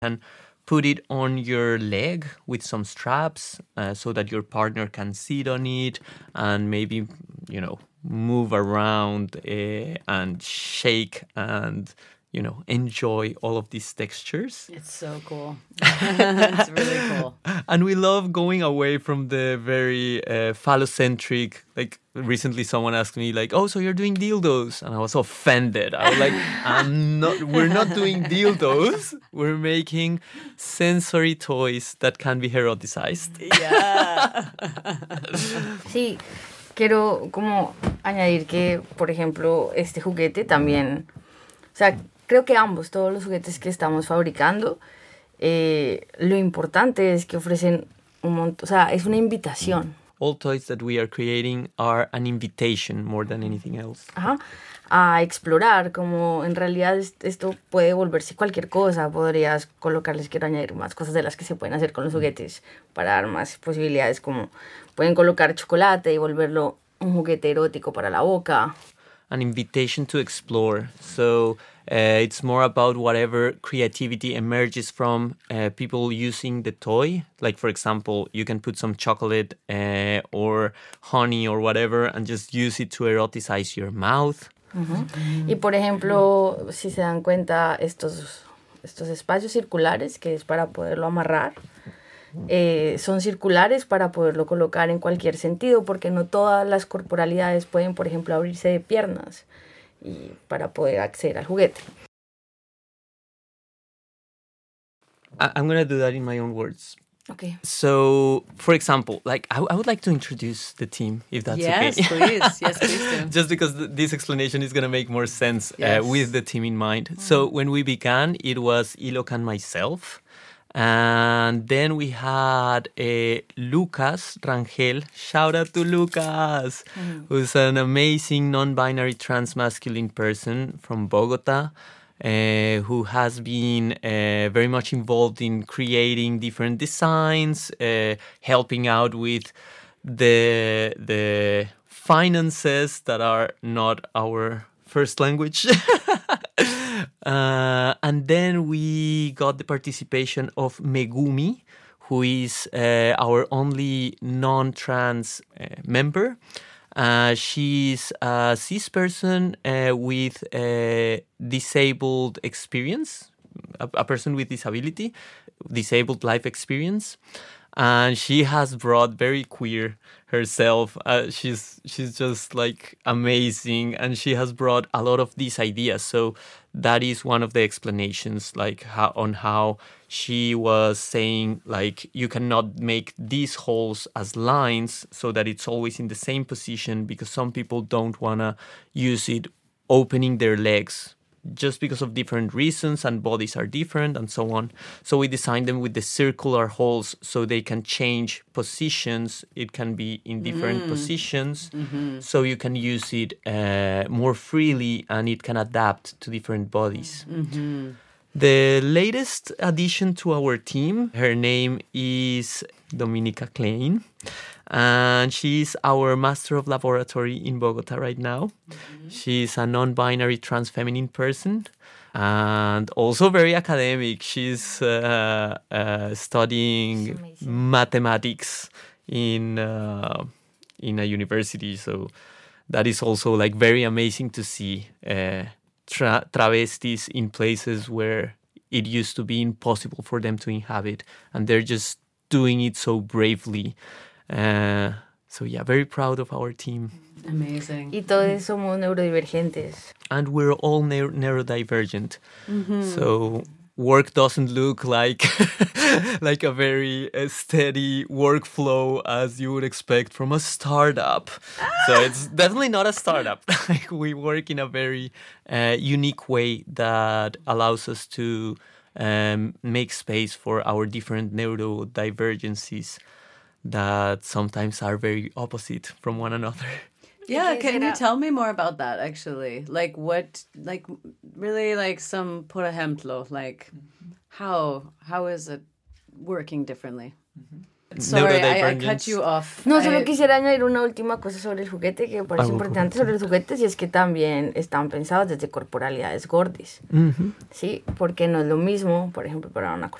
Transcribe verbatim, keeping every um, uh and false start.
And put it on your leg with some straps uh, so that your partner can sit on it and maybe, you know, move around uh, and shake and, you know, enjoy all of these textures. It's so cool. It's really cool. And we love going away from the very uh, phallocentric, like recently someone asked me like, oh, so you're doing dildos? And I was offended. I was like, I'm not, we're not doing dildos. We're making sensory toys that can be eroticized. Yeah. Sí, quiero como añadir que, por ejemplo, este juguete también, o sea, creo que ambos, todos los juguetes que estamos fabricando, eh, lo importante es que ofrecen un montón, o sea, es una invitación. All toys that we are creating are an invitation more than anything else. Ajá, a explorar, como en realidad esto puede volverse cualquier cosa. Podrías colocarles, quiero añadir más cosas de las que se pueden hacer con los juguetes para dar más posibilidades, como pueden colocar chocolate y volverlo un juguete erótico para la boca. An invitation to explore. So uh, it's more about whatever creativity emerges from uh, people using the toy. Like, for example, you can put some chocolate uh, or honey or whatever and just use it to eroticize your mouth. Uh-huh. Y por ejemplo, si se dan cuenta, estos, estos espacios circulares, que es para poderlo amarrar, Eh, son circulares para poderlo colocar en cualquier sentido, porque no todas las corporalidades pueden, por ejemplo, abrirse de piernas y para poder acceder al juguete. I'm going to do that in my own words. Okay. So, for example, like I, I would like to introduce the team, if that's yes, okay. Please. Yes, please do. Just because th- this explanation is going to make more sense Yes. uh, with the team in mind. Mm. So when we began, it was Ilok and myself. And then we had uh, Lucas Rangel. Shout out to Lucas, mm. who's an amazing non-binary trans-masculine person from Bogota, uh, who has been uh, very much involved in creating different designs, uh, helping out with the the finances that are not our first language. Uh, and then we got the participation of Megumi, who is uh, our only non-trans uh, member. Uh, she's a cis person uh, with a disabled experience, a, a person with disability, disabled life experience. And she has brought very queer herself. Uh, she's she's just like amazing, and she has brought a lot of these ideas. So that is one of the explanations, like how, on how she was saying, like, you cannot make these holes as lines so that it's always in the same position, because some people don't wanna use it opening their legs, just because of different reasons, and bodies are different and so on. So we designed them with the circular holes so they can change positions. It can be in different mm. positions, mm-hmm. so you can use it uh, more freely, and it can adapt to different bodies. Mm-hmm. The latest addition to our team, her name is Dominica Klein. And she's our master of laboratory in Bogota right now. Mm-hmm. She's a non-binary trans feminine person and also very academic. She's uh, uh, studying mathematics in uh, in a university. So that is also like very amazing to see uh, tra- travestis in places where it used to be impossible for them to inhabit. And they're just doing it so bravely. Uh, so yeah, very proud of our team. Amazing. Y todos somos neurodivergentes. And we're all neuro- neurodivergent. Mm-hmm. So work doesn't look like like a very uh, steady workflow as you would expect from a startup. Ah! So it's definitely not a startup. Like, we work in a very uh, unique way that allows us to um, make space for our different neurodivergencies that sometimes are very opposite from one another. Yeah, can you tell me more about that, actually? Like, what, like, really, like, some, por ejemplo, like, mm-hmm. how, how is it working differently? Mm-hmm. Sorry, I, I cut you off. No, solo I... quisiera añadir una última cosa sobre el juguete que me parece Algo importante juguete. sobre los juguetes y es que también están pensados desde corporalidades gordis. Mm-hmm. Sí, porque no es lo mismo, por ejemplo, para una